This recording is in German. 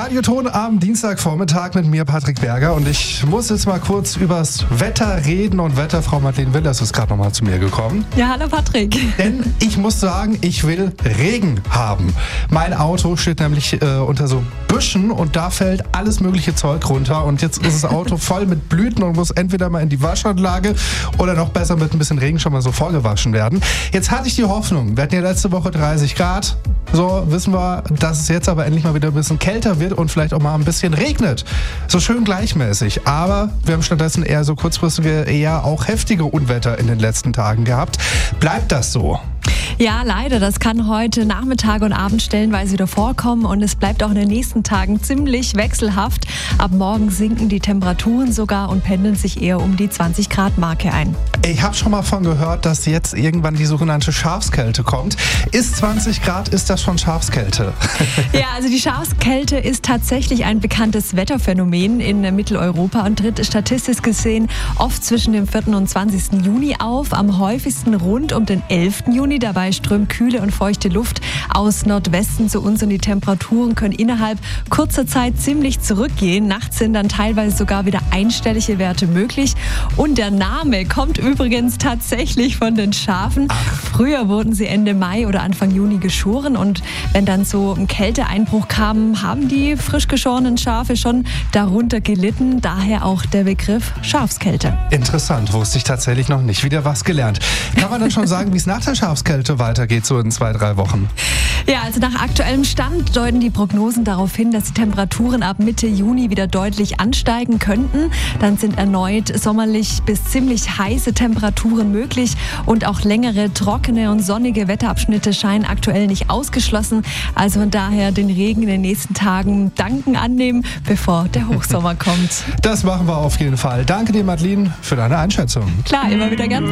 Radioton am Dienstagvormittag mit mir, Patrick Berger. Und ich muss jetzt mal kurz übers Wetter reden. Und Wetterfrau Madeleine Willers ist gerade nochmal zu mir gekommen. Ja, hallo Patrick. Denn ich muss sagen, ich will Regen haben. Mein Auto steht nämlich unter so Büschen und da fällt alles mögliche Zeug runter. Und jetzt ist das Auto voll mit Blüten und muss entweder mal in die Waschanlage oder noch besser mit ein bisschen Regen schon mal so vorgewaschen werden. Jetzt hatte ich die Hoffnung, wir hatten ja letzte Woche 30 Grad. So wissen wir, dass es jetzt aber endlich mal wieder ein bisschen kälter wird und vielleicht auch mal ein bisschen regnet. So schön gleichmäßig. Aber wir haben stattdessen eher so kurzfristige, eher auch heftige Unwetter in den letzten Tagen gehabt. Bleibt das so? Ja, leider. Das kann heute Nachmittag und Abend stellenweise wieder vorkommen und es bleibt auch in den nächsten Tagen ziemlich wechselhaft. Ab morgen sinken die Temperaturen sogar und pendeln sich eher um die 20-Grad-Marke ein. Ich habe schon mal von gehört, dass jetzt irgendwann die sogenannte Schafskälte kommt. Ist 20 Grad, ist das schon Schafskälte? Ja, also die Schafskälte ist tatsächlich ein bekanntes Wetterphänomen in Mitteleuropa und tritt statistisch gesehen oft zwischen dem 4. und 20. Juni auf, am häufigsten rund um den 11. Juni. Dabei strömt kühle und feuchte Luft aus Nordwesten zu uns und die Temperaturen können innerhalb kurzer Zeit ziemlich zurückgehen. Nachts sind dann teilweise sogar wieder einstellige Werte möglich. Und der Name kommt übrigens tatsächlich von den Schafen. Früher wurden sie Ende Mai oder Anfang Juni geschoren und wenn dann so ein Kälteeinbruch kam, haben die frisch geschorenen Schafe schon darunter gelitten. Daher auch der Begriff Schafskälte. Interessant, wusste ich tatsächlich noch nicht. Wieder was gelernt. Kann man dann schon sagen, wie es nach der Schafskälte weitergeht, so in 2-3 Wochen? Ja, also nach aktuellem Stand deuten die Prognosen darauf hin, dass die Temperaturen ab Mitte Juni wieder deutlich ansteigen könnten. Dann sind erneut sommerlich bis ziemlich heiße Temperaturen möglich und auch längere, trockene und sonnige Wetterabschnitte scheinen aktuell nicht ausgeschlossen. Also von daher den Regen in den nächsten Tagen dankend annehmen, bevor der Hochsommer kommt. Das machen wir auf jeden Fall. Danke dir, Madeleine, für deine Einschätzung. Klar, immer wieder gern.